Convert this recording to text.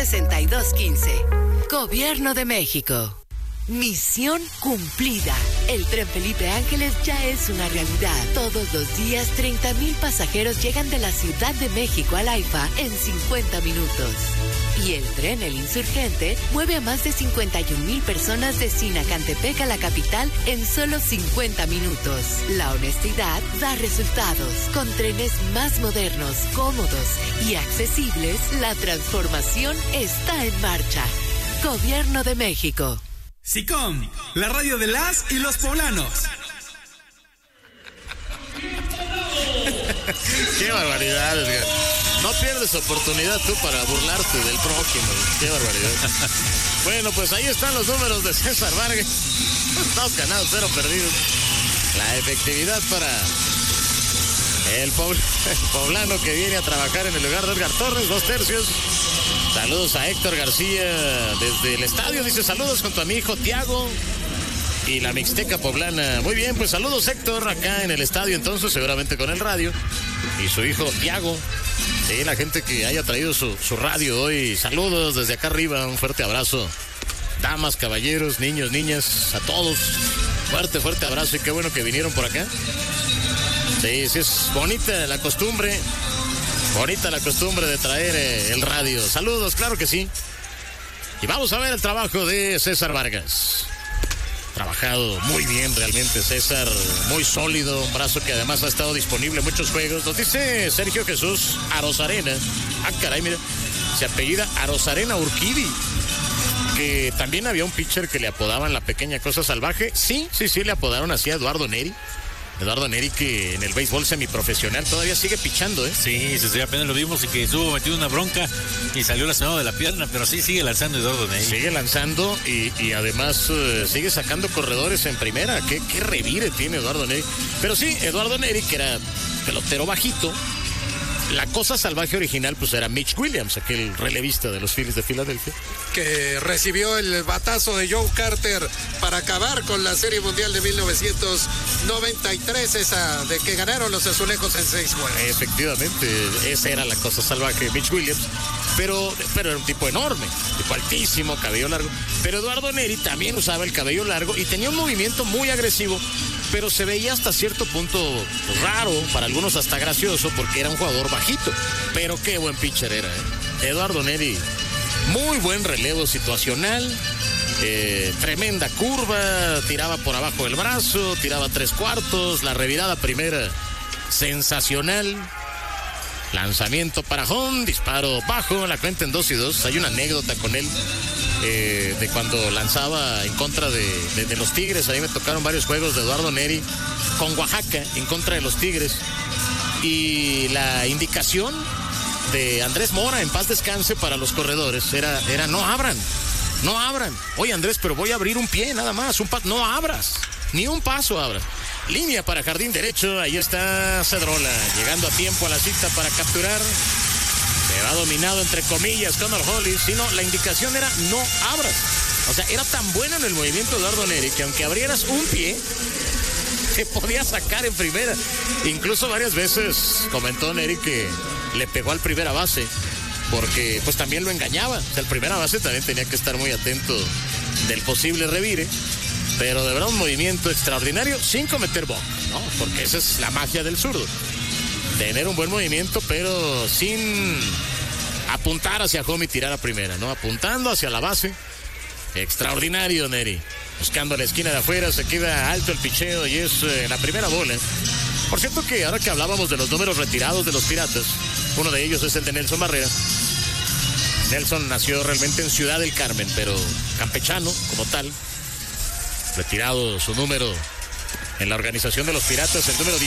6215. Gobierno de México. Misión cumplida. El Tren Felipe Ángeles ya es una realidad. Todos los días 30,000 pasajeros llegan de la Ciudad de México al AIFA en 50 minutos. Y el tren El Insurgente mueve a más de 51,000 personas de Sinacantepec a la capital en solo 50 minutos. La honestidad da resultados. Con trenes más modernos, cómodos y accesibles, la transformación está en marcha. Gobierno de México. SICOM, la radio de las y los poblanos. Qué barbaridad, Edgar. No pierdes oportunidad tú para burlarte del prójimo. Qué barbaridad. Bueno, pues ahí están los números de César Vargas. 2 ganados, 0 perdidos. La efectividad para el poblano que viene a trabajar en el lugar de Edgar Torres, 2/3. Saludos a Héctor García desde el estadio. Dice saludos junto a mi hijo Tiago y la Mixteca poblana. Muy bien, pues saludos Héctor acá en el estadio entonces, seguramente con el radio. Y su hijo Tiago. Sí, la gente que haya traído su radio hoy. Saludos desde acá arriba, un fuerte abrazo. Damas, caballeros, niños, niñas, a todos. Fuerte abrazo y qué bueno que vinieron por acá. Sí, es bonita la costumbre. Bonita la costumbre de traer el radio. Saludos, claro que sí. Y vamos a ver el trabajo de César Vargas. Trabajado muy bien realmente César, muy sólido, un brazo que además ha estado disponible en muchos juegos. Nos dice Sergio Jesús Arozarena. Ah, caray, mira, se apellida Arozarena Urquidi. Que también había un pitcher que le apodaban la pequeña cosa salvaje. Sí, le apodaron así a Eduardo Neri. Eduardo Neri, que en el béisbol semiprofesional todavía sigue pichando, ¿eh? Sí, apenas lo vimos y que estuvo metido una bronca y salió lastimado de la pierna, pero sí sigue lanzando Eduardo Neri. Sigue lanzando y además sigue sacando corredores en primera. ¿Qué revire tiene Eduardo Neri? Pero sí, Eduardo Neri, que era pelotero bajito. La cosa salvaje original pues era Mitch Williams, aquel relevista de los Phillies de Filadelfia, que recibió el batazo de Joe Carter para acabar con la Serie Mundial de 1993, esa de que ganaron los azulejos en 6 juegos. Efectivamente, esa era la cosa salvaje, Mitch Williams, pero era un tipo enorme, tipo altísimo, cabello largo. Pero Eduardo Neri también usaba el cabello largo y tenía un movimiento muy agresivo, pero se veía hasta cierto punto raro, para algunos hasta gracioso, porque era un jugador bajito. Pero qué buen pitcher era, ¿eh? Eduardo Neri, muy buen relevo situacional, tremenda curva, tiraba por abajo del brazo, tiraba 3/4, la revirada primera, sensacional. Lanzamiento para home, disparo bajo, la cuenta en 2-2. Hay una anécdota con él de cuando lanzaba en contra de los Tigres. A mí me tocaron varios juegos de Eduardo Neri con Oaxaca en contra de los Tigres. Y la indicación de Andrés Mora, en paz descanse, para los corredores era no abran. Oye Andrés, pero voy a abrir un pie nada más, no abras, ni un paso abras. Línea para jardín derecho, ahí está Cedrola, llegando a tiempo a la cita para capturar. Se va dominado entre comillas Connor Hollis, sino la indicación era no abras. O sea, era tan bueno en el movimiento de Eduardo Neri que aunque abrieras un pie, te podía sacar en primera. Incluso varias veces comentó Neri que le pegó al primera base, porque pues también lo engañaba. O sea, el primera base también tenía que estar muy atento del posible revire. Pero de verdad un movimiento extraordinario sin cometer walk, ¿no? Porque esa es la magia del zurdo. Tener un buen movimiento, pero sin apuntar hacia home y tirar a primera, ¿no? Apuntando hacia la base. Extraordinario, Neri. Buscando la esquina de afuera, se queda alto el picheo y es la primera bola. Por cierto que ahora que hablábamos de los números retirados de los Piratas, uno de ellos es el de Nelson Barrera. Nelson nació realmente en Ciudad del Carmen, pero campechano como tal. Retirado su número en la organización de los Piratas, el número 10.